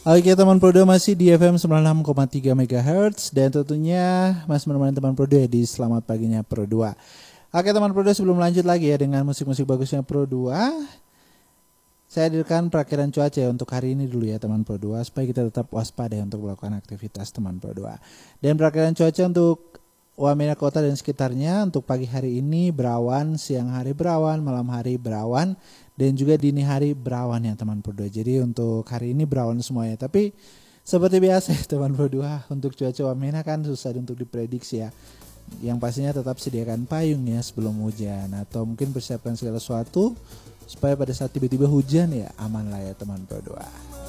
Oke teman Pro 2 masih di FM 96,3 MHz dan tentunya masih menemani teman Pro 2 di Selamat Paginya Pro 2. Oke teman Pro 2, sebelum lanjut lagi ya dengan musik-musik bagusnya Pro 2, saya hadirkan perakiran cuaca ya untuk hari ini dulu ya teman Pro 2 supaya kita tetap waspada untuk melakukan aktivitas teman Pro 2. Dan perakiran cuaca untuk Wamena Kota dan sekitarnya untuk pagi hari ini berawan, siang hari berawan, malam hari berawan, dan juga dini hari berawan ya teman Pro 2. Jadi untuk hari ini berawan semuanya. Tapi seperti biasa ya teman Pro 2, untuk cuaca Wamena kan susah untuk diprediksi ya. Yang pastinya tetap sediakan payung ya sebelum hujan, atau mungkin persiapkan segala sesuatu supaya pada saat tiba-tiba hujan ya aman lah ya teman Pro 2.